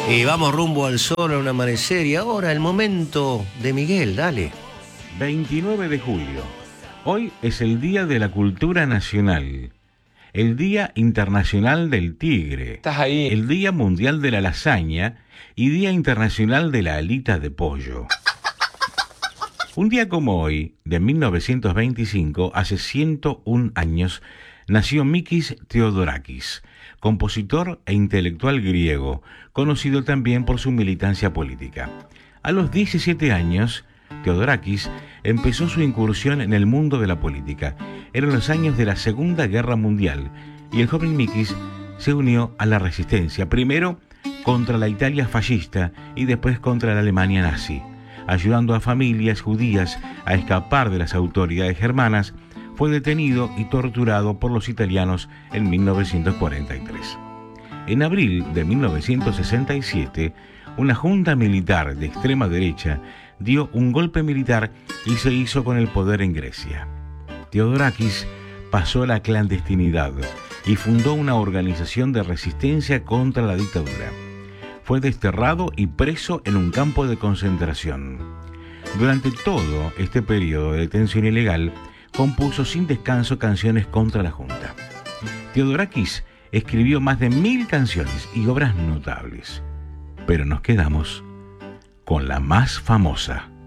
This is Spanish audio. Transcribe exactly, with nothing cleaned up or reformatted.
Y vamos rumbo al sol, a un amanecer. Y ahora el momento de Miguel, dale. veintinueve de julio. Hoy es el Día de la Cultura Nacional. El Día Internacional del Tigre. Estás ahí. El Día Mundial de la Lasaña y Día Internacional de la Alita de Pollo. Un día como hoy, de mil novecientos veinticinco, hace ciento un años, nació Mikis Theodorakis, compositor e intelectual griego, conocido también por su militancia política. A los diecisiete años, Theodorakis empezó su incursión en el mundo de la política. Eran los años de la Segunda Guerra Mundial y el joven Mikis se unió a la resistencia, primero contra la Italia fascista y después contra la Alemania nazi. Ayudando a familias judías a escapar de las autoridades germanas, fue detenido y torturado por los italianos en mil novecientos cuarenta y tres. En abril de mil novecientos sesenta y siete, una junta militar de extrema derecha dio un golpe militar y se hizo con el poder en Grecia. Theodorakis pasó a la clandestinidad y fundó una organización de resistencia contra la dictadura. Fue desterrado y preso en un campo de concentración. Durante todo este periodo de detención ilegal, compuso sin descanso canciones contra la Junta. Theodorakis escribió más de mil canciones y obras notables, pero nos quedamos con la más famosa.